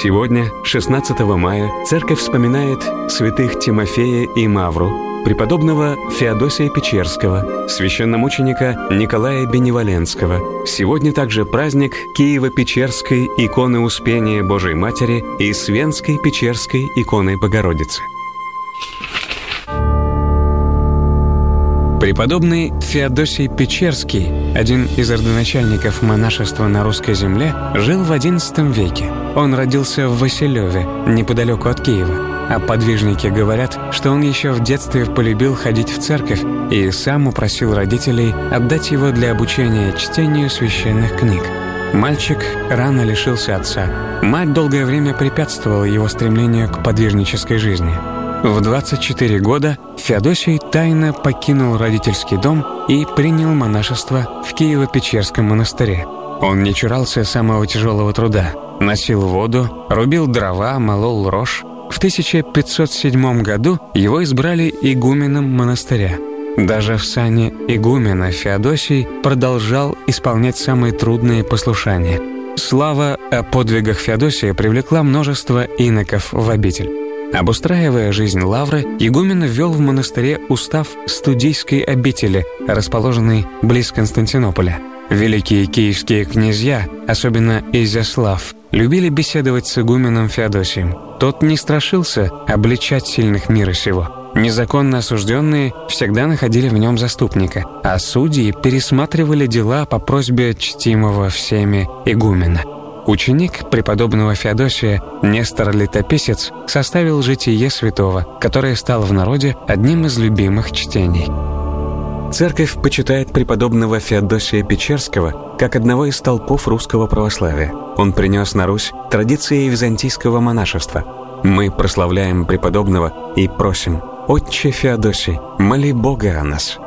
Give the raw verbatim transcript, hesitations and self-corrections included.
Сегодня, шестнадцатого мая, церковь вспоминает святых Тимофея и Мавру, преподобного Феодосия Печерского, священномученика Николая Беневоленского. Сегодня также праздник Киево-Печерской иконы Успения Божией Матери и Свенской Печерской иконы Богородицы. Преподобный Феодосий Печерский, один из родоначальников монашества на русской земле, жил в одиннадцатом веке. Он родился в Василеве, неподалеку от Киева. А подвижники говорят, что он еще в детстве полюбил ходить в церковь и сам упросил родителей отдать его для обучения чтению священных книг. Мальчик рано лишился отца. Мать долгое время препятствовала его стремлению к подвижнической жизни. В двадцать четыре года Феодосий тайно покинул родительский дом и принял монашество в Киево-Печерском монастыре. Он не чурался самого тяжелого труда. Носил воду, рубил дрова, молол рожь. В тысяча пятьсот седьмом году его избрали игуменом монастыря. Даже в сане игумена Феодосий продолжал исполнять самые трудные послушания. Слава о подвигах Феодосия привлекла множество иноков в обитель. Обустраивая жизнь лавры, игумен ввел в монастыре устав студийской обители, расположенной близ Константинополя. Великие киевские князья, особенно Изяслав, любили беседовать с игуменом Феодосием. Тот не страшился обличать сильных мира сего. Незаконно осужденные всегда находили в нем заступника, а судьи пересматривали дела по просьбе чтимого всеми игумена. Ученик преподобного Феодосия, Нестор Летописец, составил житие святого, которое стало в народе одним из любимых чтений. Церковь почитает преподобного Феодосия Печерского как одного из столпов русского православия. Он принес на Русь традиции византийского монашества. Мы прославляем преподобного и просим: «Отче Феодосий, моли Бога о нас».